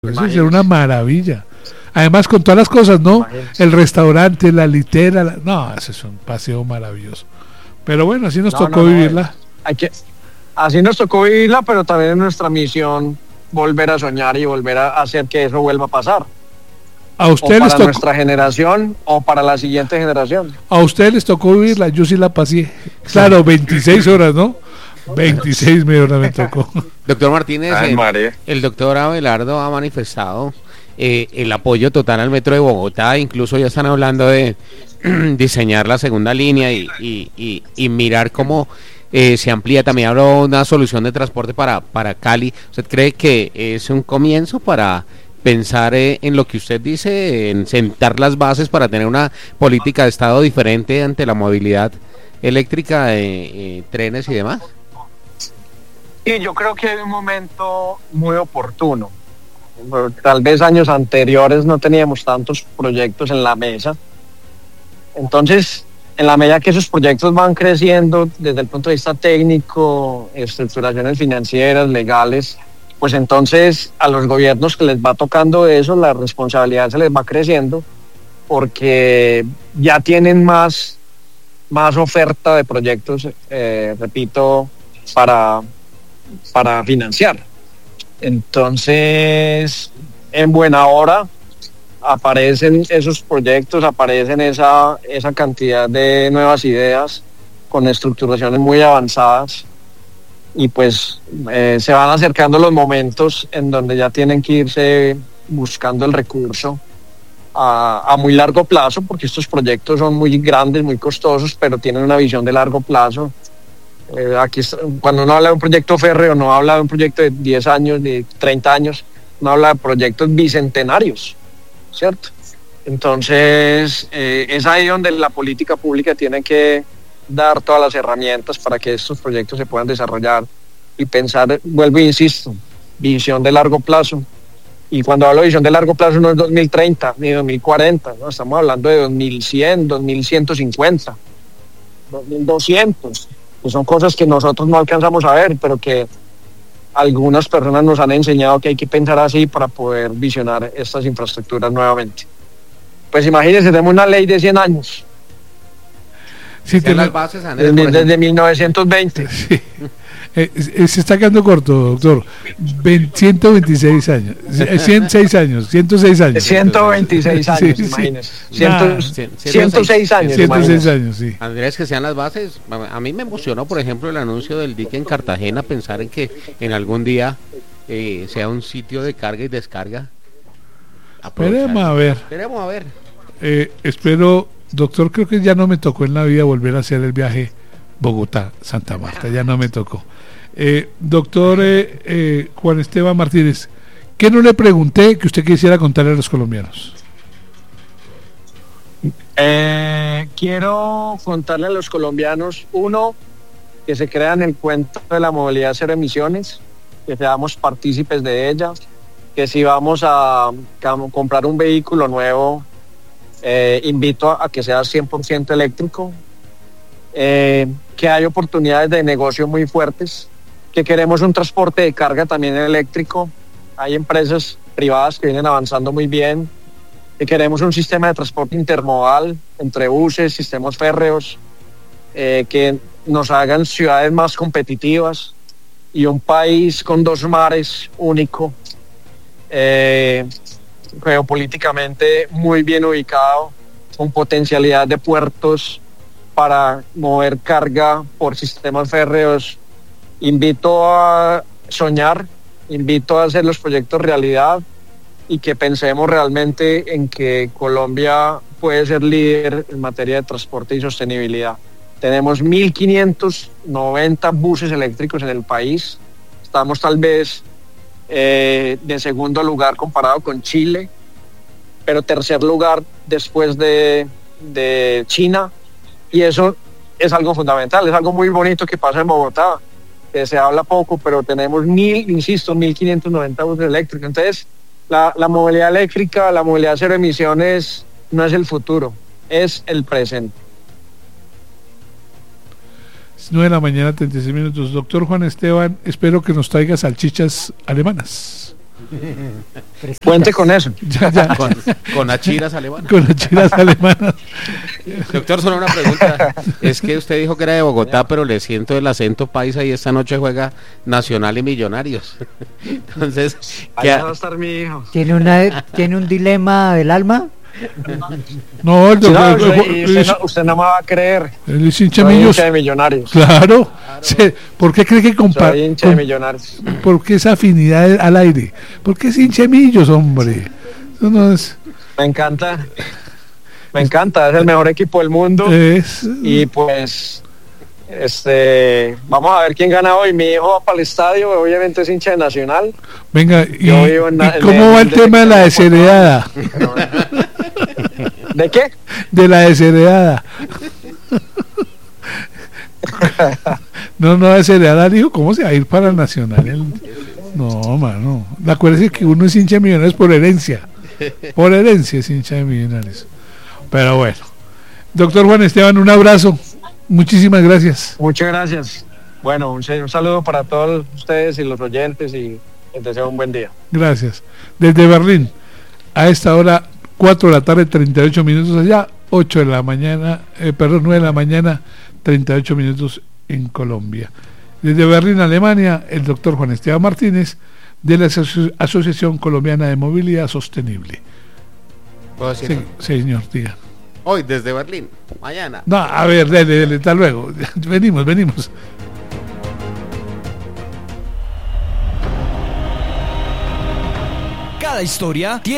Eso será una maravilla. Además, con todas las cosas, ¿no? Imagínese. El restaurante, la litera, no, ese es un paseo maravilloso. Pero bueno, así nos tocó vivirla. Así nos tocó vivirla, pero también es nuestra misión volver a soñar y volver a hacer que eso vuelva a pasar. A O ustedes les para tocó, nuestra generación o para la siguiente generación. a ustedes les tocó vivirla, yo sí la pasé. Claro, 26 horas, ¿no? 26 horas me tocó. Doctor Martínez, Ay, María. el doctor Abelardo ha manifestado el apoyo total al metro de Bogotá, incluso ya están hablando de diseñar la segunda línea y mirar cómo se amplía. También habrá una solución de transporte para Cali. ¿Usted cree que es un comienzo para pensar en lo que usted dice, en sentar las bases para tener una política de Estado diferente ante la movilidad eléctrica, trenes y demás? Y yo creo que hay un momento muy oportuno. Tal vez años anteriores no teníamos tantos proyectos en la mesa. Entonces, en la medida que esos proyectos van creciendo desde el punto de vista técnico, estructuraciones financieras, legales, pues entonces a los gobiernos que les va tocando eso, la responsabilidad se les va creciendo porque ya tienen más oferta de proyectos, repito, para financiar. Entonces, en buena hora aparecen esos proyectos, aparecen esa cantidad de nuevas ideas con estructuraciones muy avanzadas y pues se van acercando los momentos en donde ya tienen que irse buscando el recurso a muy largo plazo, porque estos proyectos son muy grandes, muy costosos, pero tienen una visión de largo plazo. Cuando uno habla de un proyecto férreo, no habla de un proyecto de 10 años, de 30 años, uno habla de proyectos bicentenarios, ¿cierto? Entonces, es ahí donde la política pública tiene que dar todas las herramientas para que estos proyectos se puedan desarrollar y pensar, vuelvo e insisto, visión de largo plazo. Y cuando hablo de visión de largo plazo no es 2030 ni 2040, ¿no? Estamos hablando de 2100, 2150, 2200. Pues son cosas que nosotros no alcanzamos a ver, pero que algunas personas nos han enseñado que hay que pensar así para poder visionar estas infraestructuras nuevamente. Pues imagínense, tenemos una ley de 100 años. Sí, Las bases, Andrés, Desde 1920. Sí. Se está quedando corto, doctor. 126 años. 106 años. 106 años. 126 años, Sí, sí. imagínense. Nah, 106 años. 106 años, sí. Andrés, que sean las bases. A mí me emocionó, por ejemplo, el anuncio del dique en Cartagena, pensar en que en algún día sea un sitio de carga y descarga. Esperemos a ver. Esperemos a ver. Espero, doctor, creo que ya no me tocó en la vida volver a hacer el viaje Bogotá-Santa Marta, ya no me tocó. Doctor Juan Esteban Martínez, ¿qué no le pregunté que usted quisiera contarle a los colombianos? Quiero contarle a los colombianos, uno, que se crean el cuento de la movilidad cero emisiones, que seamos partícipes de ella, que si vamos a comprar un vehículo nuevo, invito a que sea 100% eléctrico, que hay oportunidades de negocio muy fuertes, que queremos un transporte de carga también eléctrico, hay empresas privadas que vienen avanzando muy bien, que queremos un sistema de transporte intermodal entre buses, sistemas férreos, que nos hagan ciudades más competitivas y un país con dos mares único, geopolíticamente muy bien ubicado, con potencialidad de puertos para mover carga por sistemas férreos. Invito a soñar, invito a hacer los proyectos realidad y que pensemos realmente en que Colombia puede ser líder en materia de transporte y sostenibilidad. Tenemos 1.590 buses eléctricos en el país, estamos tal vez de segundo lugar comparado con Chile, pero tercer lugar después de China, y eso es algo fundamental, es algo muy bonito que pasa en Bogotá, que se habla poco, pero tenemos 1.590 buses eléctricos. Entonces la movilidad eléctrica, la movilidad cero emisiones no es el futuro, es el presente. 9 de la mañana, 36 minutos. Doctor Juan Esteban, espero que nos traiga salchichas alemanas. Cuente con eso. Ya. Con achiras alemanas. Con las chiras alemanas. Doctor, solo una pregunta. Es que usted dijo que era de Bogotá, pero le siento el acento paisa y esta noche juega Nacional y Millonarios. Entonces, Allá va a estar mi hijo. ¿Tiene un dilema del alma? No, el Sí, no, doctor. usted no me va a creer. Él es hincha Soy Millos. hincha de Millonarios. Claro. Sí, ¿por qué cree que Soy hincha de Millonarios. ¿Por qué esa afinidad al aire? ¿Por qué es hincha de Millos, hombre? Eso no es. Me encanta. Me encanta. Es el mejor equipo del mundo. Es Y pues, vamos a ver quién gana hoy. Mi hijo va para el estadio, obviamente es hincha de Nacional. venga, ¿y, Yo vivo en y cómo va el tema de la desheredada? ¿De qué? De la desheredada. No, desheredada, dijo, ¿cómo se va a ir para el Nacional? No, mano. Acuérdese que uno es hincha de Millonarios por herencia. Por herencia es hincha de Millonarios. Pero bueno. Doctor Juan Esteban, un abrazo. Muchísimas gracias. Muchas gracias. Bueno, un saludo para todos ustedes y los oyentes y les deseo un buen día. Gracias. Desde Berlín, a esta hora, 4 de la tarde, 38 minutos allá, 8 de la mañana, 9 de la mañana, 38 minutos en Colombia. Desde Berlín, Alemania, el doctor Juan Esteban Martínez, de la Asociación Colombiana de Movilidad Sostenible. ¿puedo decir? Sí, señor, diga. Hoy desde Berlín, mañana. No, a ver, dele, hasta luego. Venimos. Cada historia tiene